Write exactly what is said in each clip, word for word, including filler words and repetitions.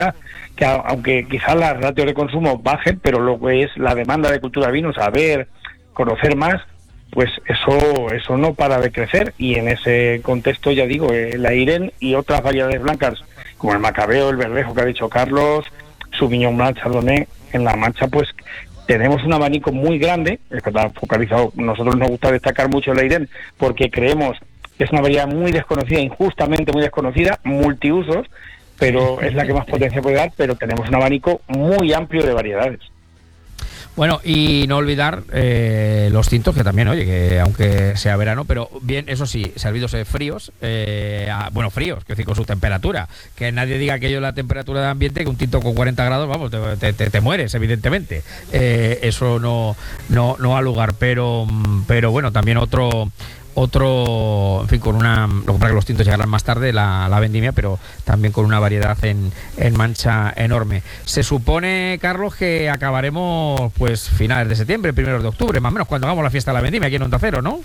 que aunque quizás las ratios de consumo bajen, pero lo que es la demanda de cultura de vino, saber, conocer más, pues eso eso no para de crecer, y en ese contexto, ya digo, el Airen y otras variedades blancas, como el Macabeo, el Verdejo que ha dicho Carlos, Sauvignon Blanc, Chardonnay, en La Mancha, pues tenemos un abanico muy grande, está focalizado. Nosotros nos gusta destacar mucho el Airen porque creemos que es una variedad muy desconocida, injustamente muy desconocida, multiusos, pero es la que más potencia puede dar, pero tenemos un abanico muy amplio de variedades. Bueno, y no olvidar eh, los tintos, que también, oye, que aunque sea verano, pero bien, eso sí, servidos eh, fríos, eh, a, bueno, fríos, que decir, con su temperatura, que nadie diga que yo la temperatura de ambiente, que un tinto con cuarenta grados, vamos, te, te, te mueres, evidentemente, eh, eso no, no, no ha lugar, pero, pero bueno, también otro... Otro, en fin, con una, lo que pasa que los tintos llegarán más tarde, la, la vendimia, pero también con una variedad en, en Mancha enorme. Se supone, Carlos, que acabaremos pues finales de septiembre, primeros de octubre, más o menos, cuando hagamos la fiesta de la vendimia aquí en Onda Cero, ¿no?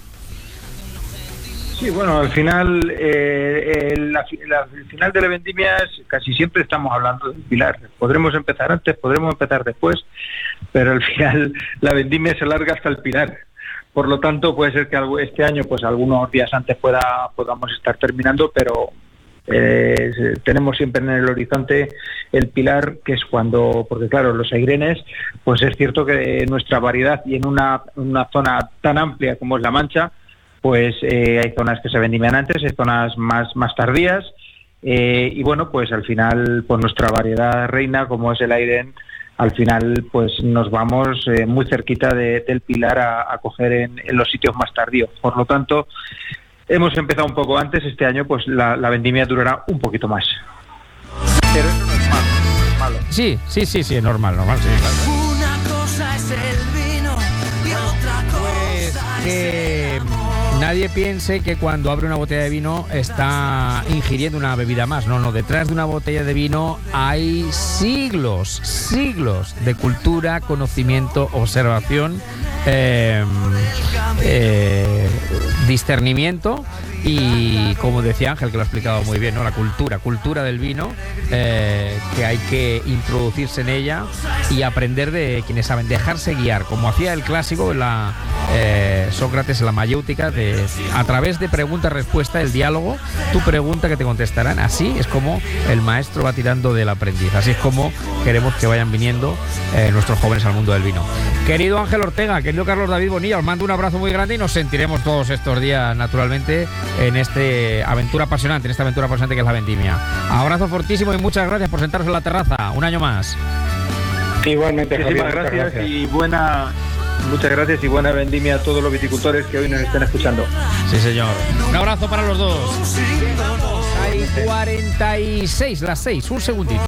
Sí, bueno, al final, eh, el, la, la, el final de la vendimia es, casi siempre estamos hablando del pilar. Podremos empezar antes, podremos empezar después, pero al final la vendimia se alarga hasta el pilar. Por lo tanto, puede ser que este año, pues algunos días antes pueda podamos estar terminando, pero eh, tenemos siempre en el horizonte el pilar, que es cuando, porque claro, los airenes, pues es cierto que nuestra variedad, y en una, una zona tan amplia como es La Mancha, pues eh, hay zonas que se vendimian antes, hay zonas más, más tardías, eh, y bueno, pues al final, pues nuestra variedad reina, como es el Airen, al final pues nos vamos eh, muy cerquita de, del pilar a, a coger en, en los sitios más tardíos. Por lo tanto, hemos empezado un poco antes. Este año pues la, la vendimia durará un poquito más. Pero eso no es malo, no es malo. Sí, sí, sí, sí, es normal, normal, sí, claro. Una cosa es el vino y otra cosa pues que nadie piense que cuando abre una botella de vino está ingiriendo una bebida más. No, no, detrás de una botella de vino hay siglos, siglos de cultura, conocimiento, observación, eh, eh, discernimiento y, como decía Ángel, que lo ha explicado muy bien, ¿no? La cultura, cultura del vino, eh, que hay que introducirse en ella y aprender de quienes saben, dejarse guiar, como hacía el clásico, la eh, Sócrates en la mayéutica, de, a través de pregunta-respuesta, el diálogo, tu pregunta que te contestarán. Así es como el maestro va tirando del aprendiz, así es como queremos que vayan viniendo eh, nuestros jóvenes al mundo del vino. Querido Ángel Ortega, querido Carlos David Bonilla, os mando un abrazo muy grande y nos sentiremos todos estos días, naturalmente, en este aventura apasionante, en esta aventura apasionante que es la vendimia. Abrazo fortísimo y muchas gracias por sentaros en la terraza un año más. Igualmente, Javier, muchas gracias, gracias y buena muchas gracias y buena vendimia a todos los viticultores que hoy nos están escuchando. Sí, señor. Un abrazo para los dos. Hay cuarenta y seis, las seis, un segundito.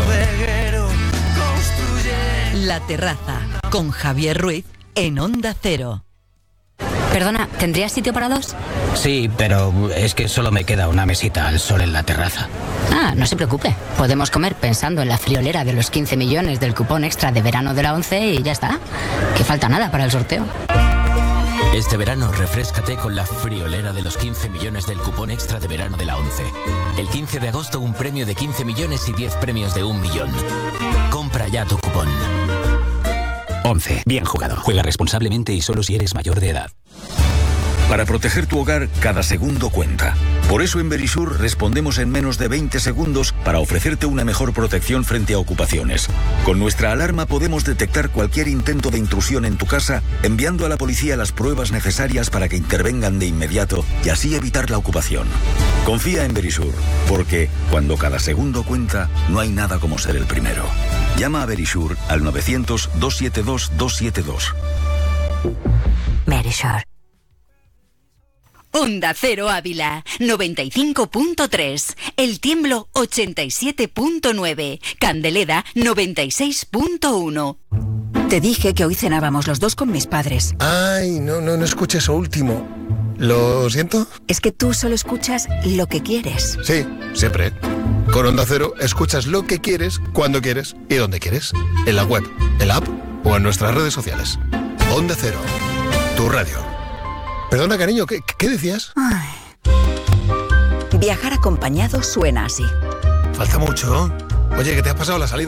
La terraza con Javier Ruiz en Onda Cero. Perdona, ¿tendrías sitio para dos? Sí, pero es que solo me queda una mesita al sol en la terraza. Ah, no se preocupe. Podemos comer pensando en la friolera de los quince millones del cupón extra de verano de la ONCE y ya está. Que falta nada para el sorteo. Este verano refréscate con la friolera de los quince millones del cupón extra de verano de la ONCE. El quince de agosto un premio de quince millones y diez premios de un millón. Compra ya tu cupón. ONCE. Bien jugado. Juega responsablemente y solo si eres mayor de edad. Para proteger tu hogar, cada segundo cuenta. Por eso en Verisur respondemos en menos de veinte segundos para ofrecerte una mejor protección frente a ocupaciones. Con nuestra alarma podemos detectar cualquier intento de intrusión en tu casa, enviando a la policía las pruebas necesarias para que intervengan de inmediato y así evitar la ocupación. Confía en Verisur, porque cuando cada segundo cuenta, no hay nada como ser el primero. Llama a Verisur al novecientos, doscientos setenta y dos, doscientos setenta y dos. Verisur. Onda Cero Ávila, noventa y cinco punto tres, El Tiemblo ochenta y siete punto nueve, Candeleda noventa y seis punto uno. Te dije que hoy cenábamos los dos con mis padres. Ay, no, no, no escuché eso último. ¿Lo siento? Es que tú solo escuchas lo que quieres. Sí, siempre. Con Onda Cero escuchas lo que quieres, cuando quieres y donde quieres. En la web, en la app o en nuestras redes sociales. Onda Cero, tu radio. Perdona, cariño, ¿qué, qué decías? Ay. Viajar acompañado suena así. Falta mucho. Oye, ¿qué te has pasado la salida?